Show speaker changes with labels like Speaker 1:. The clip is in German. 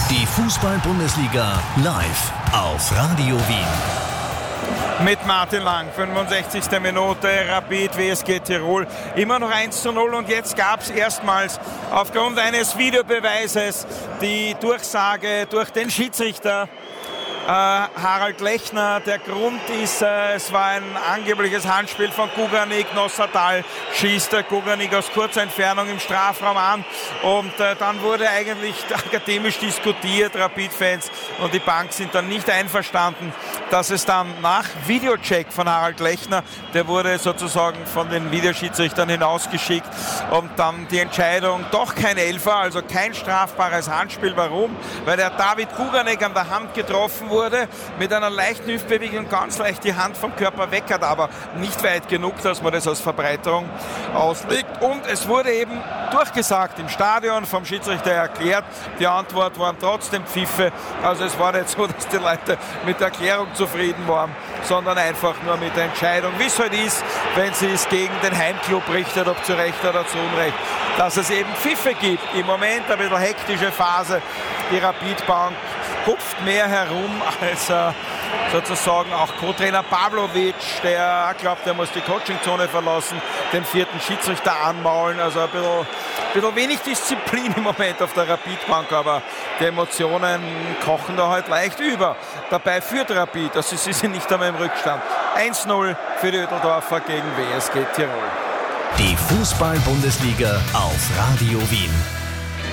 Speaker 1: Die Fußball-Bundesliga live auf Radio Wien.
Speaker 2: Mit Martin Lang, 65. Minute, Rapid WSG Tirol, immer noch 1:0 und jetzt gab es erstmals aufgrund eines Videobeweises die Durchsage durch den Schiedsrichter Harald Lechner. Der Grund ist, es war ein angebliches Handspiel von Guganik. Nossatal schießt der Guganik aus kurzer Entfernung im Strafraum an und dann wurde eigentlich akademisch diskutiert. Rapid-Fans und die Bank sind dann nicht einverstanden, dass es dann nach Videocheck von Harald Lechner, der wurde sozusagen von den Videoschiedsrichtern hinausgeschickt, und dann die Entscheidung, doch kein Elfer, also kein strafbares Handspiel. Warum? Weil der David Guganik an der Hand getroffen wurde, mit einer leichten Hüftbewegung ganz leicht die Hand vom Körper weg hat, aber nicht weit genug, dass man das als Verbreiterung auslegt. Und es wurde eben durchgesagt im Stadion, vom Schiedsrichter erklärt. Die Antwort waren trotzdem Pfiffe. Also es war nicht so, dass die Leute mit der Erklärung zufrieden waren, sondern einfach nur mit der Entscheidung, wie es halt ist, wenn sie es gegen den Heimclub richtet, ob zu Recht oder zu Unrecht, dass es eben Pfiffe gibt. Im Moment ein bisschen hektische Phase. Die Rapid-Bank hupft mehr herum als sozusagen auch Co-Trainer Pavlovic, der glaubt, er muss die Coachingzone verlassen, den vierten Schiedsrichter anmaulen. Also ein bisschen wenig Disziplin im Moment auf der Rapid-Bank, aber die Emotionen kochen da halt leicht über. Dabei führt Rapid, also sie sind nicht einmal im Rückstand. 1:0 für die Ödeldorfer gegen WSG Tirol.
Speaker 1: Die Fußball-Bundesliga auf Radio Wien.